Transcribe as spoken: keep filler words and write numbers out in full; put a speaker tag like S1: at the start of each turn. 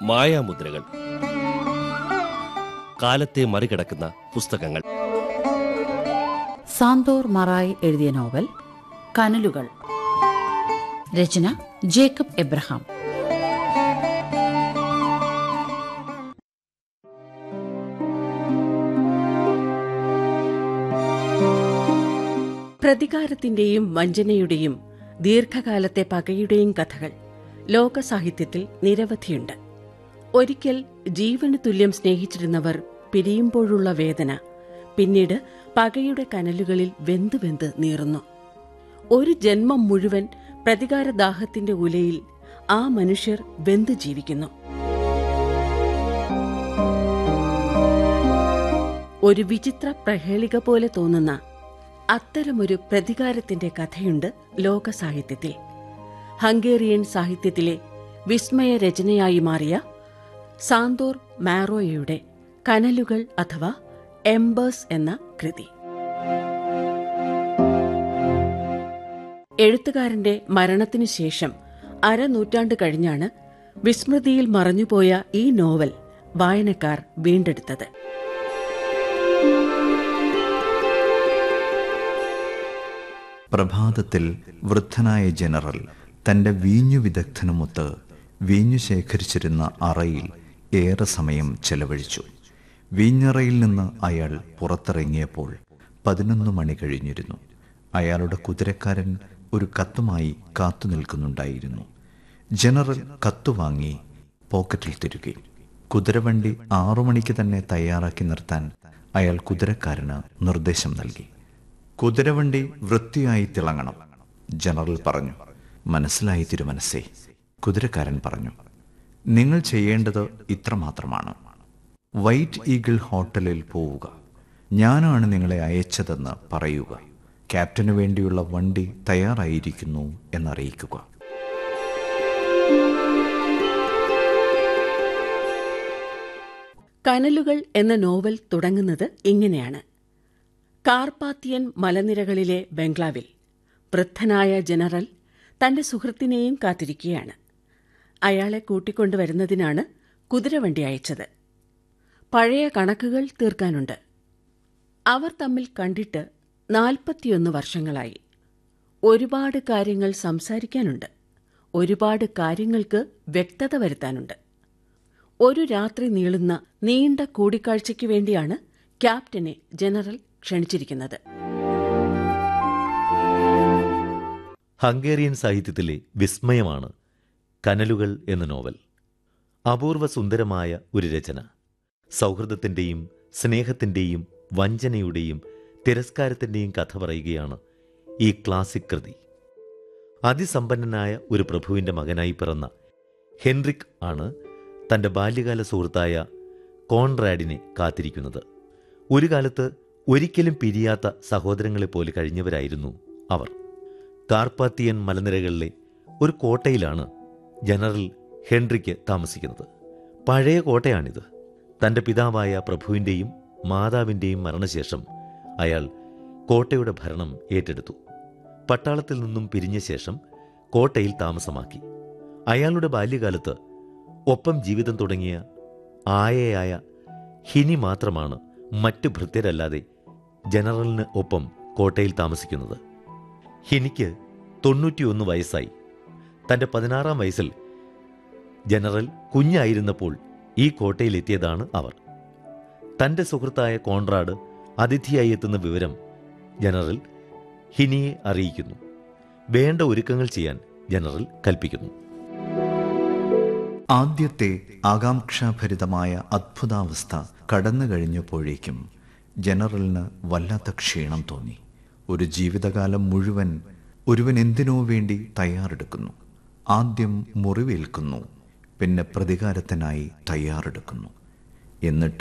S1: മായാമുദ്രകൾ. കാലത്തെ മറികടക്കുന്ന പുസ്തകങ്ങൾ.
S2: സാന്തോർ മറായി എഴുതിയ നോവൽ കനലുകൾ. രചന ജേക്കബ് എബ്രഹാം.
S3: പ്രതികാരത്തിന്റെയും വഞ്ചനയുടെയും ദീർഘകാലത്തെ പകയുടെയും കഥകൾ ലോക സാഹിത്യത്തിൽ നിരവധിയുണ്ട്. ഒരിക്കൽ ജീവന് തുല്യം സ്നേഹിച്ചിരുന്നവർ പിരിയുമ്പോഴുള്ള വേദന പിന്നീട് പകയുടെ കനലുകളിൽ വെന്ത് വെന്ത് നീറുന്നു. ഒരു ജന്മം മുഴുവൻ പ്രതികാരദാഹത്തിന്റെ ഉലയിൽ ആ മനുഷ്യർ വെന്ത് ജീവിക്കുന്നു. ഒരു വിചിത്ര പ്രഹേളിക പോലെ തോന്നുന്ന അത്തരമൊരു പ്രതികാരത്തിന്റെ കഥയുണ്ട് ലോക സാഹിത്യത്തിൽ. ഹംഗേറിയൻ സാഹിത്യത്തിലെ വിസ്മയ രചനയായി മാറിയ സാന്തോർ മാറോയയുടെ കനലുകൾ അഥവാ എംബേഴ്സ് എന്ന കൃതി. എഴുത്തുകാരന്റെ മരണത്തിനു ശേഷം അരനൂറ്റാണ്ട് കഴിഞ്ഞാണ് വിസ്മൃതിയിൽ മറഞ്ഞുപോയ ഈ നോവൽ വായനക്കാർ വീണ്ടെടുത്തത്.
S4: പ്രഭാതത്തിൽ വൃദ്ധനായ ജനറൽ തന്റെ വീഞ്ഞു വിദഗ്ധനുമൊത്ത് വീഞ്ഞു ശേഖരിച്ചിരുന്ന അറയിൽ ഏറെ സമയം ചെലവഴിച്ചു. വീഞ്ഞറയിൽ നിന്ന് അയാൾ പുറത്തിറങ്ങിയപ്പോൾ പതിനൊന്ന് മണി കഴിഞ്ഞിരുന്നു. അയാളുടെ കുതിരക്കാരൻ ഒരു കത്തുമായി കാത്തു നിൽക്കുന്നുണ്ടായിരുന്നു. ജനറൽ കത്തുവാങ്ങി പോക്കറ്റിൽ തിരുകി. കുതിരവണ്ടി ആറു മണിക്ക് തന്നെ തയ്യാറാക്കി നിർത്താൻ അയാൾ കുതിരക്കാരന് നിർദ്ദേശം നൽകി. കുതിരവണ്ടി വൃത്തിയായി തിളങ്ങണം, ജനറൽ പറഞ്ഞു. മനസ്സിലായി തിരുമനസ്സേ, കുതിരക്കാരൻ പറഞ്ഞു. നിങ്ങൾ ചെയ്യേണ്ടത് ഇത്രമാത്രമാണ്. വൈറ്റ് ഈഗിൾ ഹോട്ടലിൽ പോവുക. ഞാനാണ് നിങ്ങളെ അയച്ചതെന്ന് പറയുക. ക്യാപ്റ്റന് വേണ്ടിയുള്ള വണ്ടി തയ്യാറായിരിക്കുന്നു എന്നറിയിക്കുക.
S3: കനലുകൾ എന്ന നോവൽ തുടങ്ങുന്നത് ഇങ്ങനെയാണ്. കാർപാത്തിയൻ മലനിരകളിലെ ബംഗ്ലാവിൽ വൃദ്ധനായ ജനറൽ തന്റെ സുഹൃത്തിനെയും കാത്തിരിക്കുകയാണ്. അയാളെ കൂട്ടിക്കൊണ്ടുവരുന്നതിനാണ് കുതിരവണ്ടി അയച്ചത്. പഴയ കണക്കുകൾ തീർക്കാനുണ്ട്. അവർ തമ്മിൽ കണ്ടിട്ട് നാൽപ്പത്തിയൊന്ന് വർഷങ്ങളായി. ഒരുപാട് കാര്യങ്ങൾ സംസാരിക്കാനുണ്ട്. ഒരുപാട് കാര്യങ്ങൾക്ക് വ്യക്തത വരുത്താനുണ്ട്. ഒരു രാത്രി നീളുന്ന നീണ്ട കൂടിക്കാഴ്ചയ്ക്ക് വേണ്ടിയാണ് ക്യാപ്റ്റനെ ജനറൽ ക്ഷണിച്ചിരിക്കുന്നത്.
S5: ഹംഗേറിയൻ സാഹിത്യത്തിലെ വിസ്മയമാണ് കനലുകൾ എന്ന നോവൽ. അപൂർവ സുന്ദരമായ ഒരു രചന. സൗഹൃദത്തിന്റെയും സ്നേഹത്തിന്റെയും വഞ്ചനയുടെയും തിരസ്കാരത്തിന്റെയും കഥ പറയുകയാണ് ഈ ക്ലാസിക് കൃതി. അതിസമ്പന്നനായ ഒരു പ്രഭുവിന്റെ മകനായി പിറന്ന ഹെൻറിക് ആണ് തന്റെ ബാല്യകാല സുഹൃത്തായ കോൺറാഡിനെ കാത്തിരിക്കുന്നത്. ഒരു കാലത്ത് ഒരിക്കലും പിരിയാത്ത സഹോദരങ്ങളെപ്പോലെ കഴിഞ്ഞവരായിരുന്നു അവർ. കാർപാത്തിയൻ മലനിരകളിലെ ഒരു കോട്ടയിലാണ് ജനറൽ ഹെൻറിക്ക് താമസിക്കുന്നത്. പഴയ കോട്ടയാണിത്. തന്റെ പിതാവായ പ്രഭുവിൻ്റെയും മാതാവിൻ്റെയും മരണശേഷം അയാൾ കോട്ടയുടെ ഭരണം ഏറ്റെടുത്തു. പട്ടാളത്തിൽ നിന്നും പിരിഞ്ഞ ശേഷം കോട്ടയിൽ താമസമാക്കി. അയാളുടെ ബാല്യകാലത്ത് ഒപ്പം ജീവിതം തുടങ്ങിയ ആയയായ ഹിനി മാത്രമാണ് മറ്റു ഭൃത്യരല്ലാതെ ജനറലിന് ഒപ്പം കോട്ടയിൽ താമസിക്കുന്നത്. ഹിനിക്ക് തൊണ്ണൂറ്റിയൊന്ന് വയസ്സായി. തൻ്റെ പതിനാറാം വയസ്സിൽ ജനറൽ കുഞ്ഞായിരുന്നപ്പോൾ ഈ കോട്ടയിലെത്തിയതാണ് അവർ. തൻ്റെ സുഹൃത്തായ കോൺറാഡ് അതിഥിയായി എത്തുന്ന വിവരം ജനറൽ ഹിനിയെ അറിയിക്കുന്നു. വേണ്ട ഒരുക്കങ്ങൾ ചെയ്യാൻ ജനറൽ കൽപ്പിക്കുന്നു.
S4: ആദ്യത്തെ ആകാംക്ഷാഭരിതമായ അത്ഭുതാവസ്ഥ കടന്നു കഴിഞ്ഞപ്പോഴേക്കും ജനറലിന് വല്ലാത്ത ക്ഷീണം തോന്നി. ഒരു ജീവിതകാലം മുഴുവൻ ഒരുവൻ എന്തിനോ വേണ്ടി തയ്യാറെടുക്കുന്നു. ആദ്യം മുറിവേൽക്കുന്നു, പിന്നെ പ്രതികാരത്തിനായി തയ്യാറെടുക്കുന്നു. എന്നിട്ട്